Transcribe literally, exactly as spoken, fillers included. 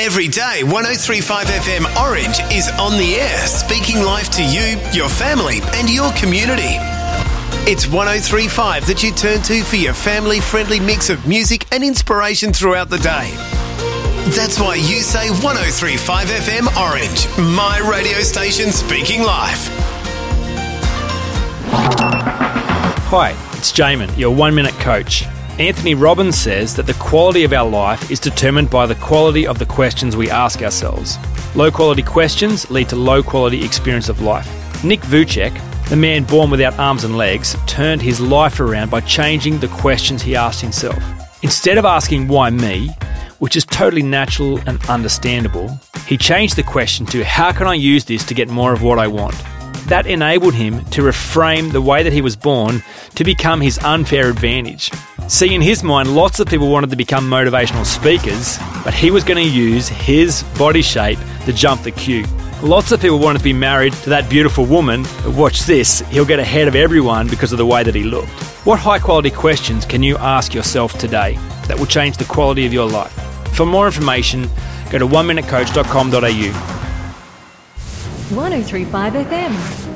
Every day, one oh three point five F M Orange is on the air, speaking life to you, your family and your community. It's one oh three point five that you turn to for your family-friendly mix of music and inspiration throughout the day. That's why you say one oh three point five F M Orange, my radio station speaking life. Hi, it's Jamin, your one-minute coach. Anthony Robbins says that the quality of our life is determined by the quality of the questions we ask ourselves. Low-quality questions lead to low-quality experience of life. Nick Vujicic, the man born without arms and legs, turned his life around by changing the questions he asked himself. Instead of asking why me, which is totally natural and understandable, he changed the question to how can I use this to get more of what I want? That enabled him to reframe the way that he was born to become his unfair advantage. See, in his mind, lots of people wanted to become motivational speakers, but he was going to use his body shape to jump the queue. Lots of people wanted to be married to that beautiful woman, but watch this, he'll get ahead of everyone because of the way that he looked. What high-quality questions can you ask yourself today that will change the quality of your life? For more information, go to one minute coach dot com dot a u. one oh three point five F M.